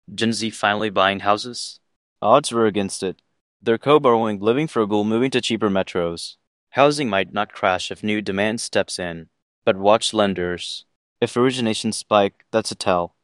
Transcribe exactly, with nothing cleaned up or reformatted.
Gen Z finally buying houses? Odds were against it. They're co-borrowing, living frugal, moving to cheaper metros. Housing might not crash if new demand steps in, but watch lenders. If originations spike, that's a tell.